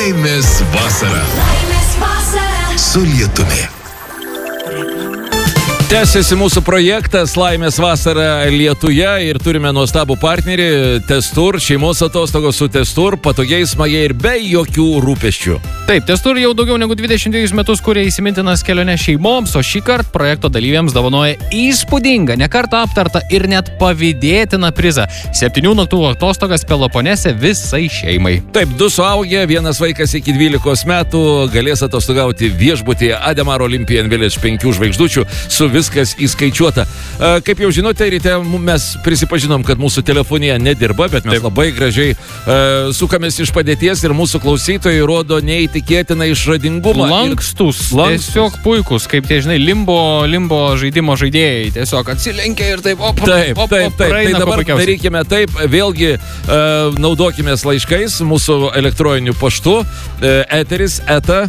Laimės vasara. Su lietumi. Tęsiasi mūsų projektas Laimės vasara Lietuje ir turime nuostabų partnerį Testur, šeimos atostogos su Testur, patogiai, smagiai ir be jokių rūpesčių. Taip, Testur jau daugiau negu 22 metus kuria įsimintinas keliones šeimoms, o šį kartą projekto dalyviams dovanoja įspūdingą, nekartą aptartą ir net pavydėtiną prizą – 7 naktų atostogas Peloponese visai šeimai. Taip, 2 suaugę, 1 vaikas iki 12 metų galės atostogauti viešbutyje Ademar Olympian Village 5 žvaigždučių su viskas įskaičiuota. Kaip jau žinote, ryte mes prisipažinom, kad mūsų telefonija nedirba, bet mes labai gražiai sukamės iš padėties ir mūsų klausytojai rodo neįtikėtiną išradingumą. Lankstus, tiesiog puikus, kaip tie, žinai, limbo žaidimo žaidėjai, tiesiog atsilenkia ir taip, Taip. Tai dabar darykime taip, vėlgi naudokimės laiškais mūsų elektroniniu paštu, eteris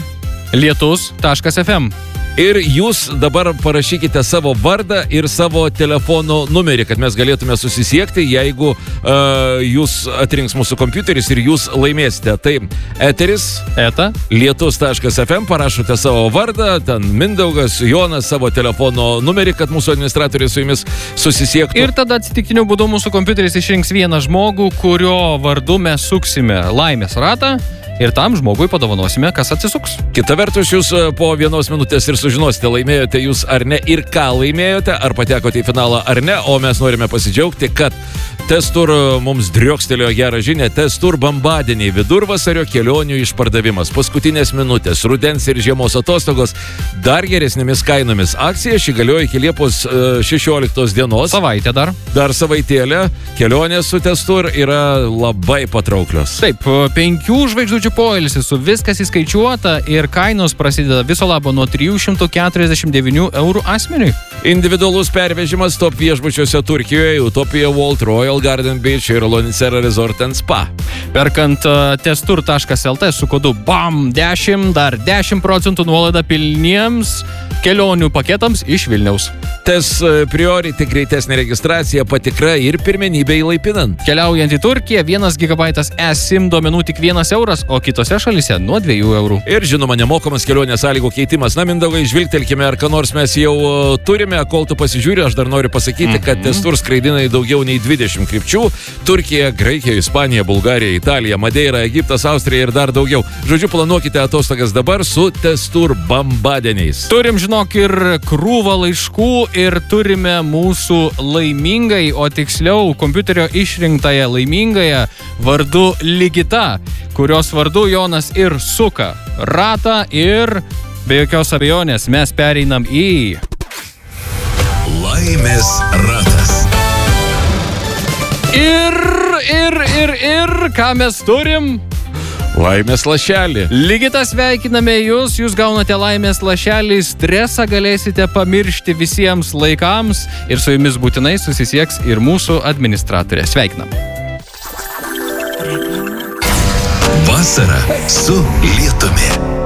lietus.fm. Ir jūs dabar parašykite savo vardą ir savo telefono numerį, kad mes galėtume susisiekti, jeigu jūs atrinks mūsų kompiuteris ir jūs laimėsite. Tai eteris lietus.fm, parašote savo vardą, ten Mindaugas, Jonas, savo telefono numerį, kad mūsų administratoriai su jumis susisiektų. Ir tada atsitiktiniu būdu mūsų kompiuteris išrinks vieną žmogų, kurio vardu mes suksime laimės ratą. Ir tam žmogui padovanosime, kas atsisuks. Kita vertus, jūs po 1 minutės ir sužinosite, laimėjote jūs ar ne ir ką laimėjote, ar patekote į finalą ar ne, o mes norime pasidžiaugti, kad Testur mums driokstelėjo gerą žinią. Testur bambadieniai, vidurvasario kelionių išpardavimas, paskutinės minutės, rudens ir žiemos atostogos dar geresnėmis kainomis. Akcija ši galioja iki Liepos 16 dienos. Savaitė dar. Dar savaitėlė. Kelionės su Testur yra labai patrauklios. Taip, 5 žvaigždučių poilsis su viskas įskaičiuota ir kainos prasideda viso labo nuo 349 eurų asmeniui. Individualus pervežimas top viešbučiuose Turkijoje, Utopija World, Royal Garden Beach ir Lonicera Resort & Spa. Perkant testur.lt su kodu BAM10 dar 10% nuolaida pilniems kelionių paketams iš Vilniaus. Priority greitesnė registracija, patikra ir pirmenybė įlaipinant. Keliaujant į Turkiją, 1 GB eSIM duomenų tik 1 euras, o kitose šalyse nuo 2 eurų. Ir žinoma, nemokamas kelionės sąlygų keitimas. Na, Mindaugai, žvilgtelkime, ar ką nors mes jau turime, kol tu pasižiūri, aš dar noriu pasakyti, kad Testur skraidina į daugiau nei 20 krypčių. Turkija, Graikija, Ispanija, Bulgarija, Italija, Madeira, Egiptas, Austrija ir dar daugiau. Žodžiu, planuokite atostogas dabar su Testur bambadieniais. Turim, žinok, ir krūvą laiškų ir turime mūsų laimingai, o tiksliau kompiuterio išrinktąją laimingąją vardu Ligita, kurios vardu Jonas ir suka ratą ir be jokios abejonės mes pereinam į Laimės ratas. Ir ką mes turim? Laimės lašelį. Ligita, sveikiname jūs gaunate laimės lašelį, stresą galėsite pamiršti visiems laikams ir su jumis būtinai susisieks ir mūsų administratorė. Sveikinam. Vasara su lietumi.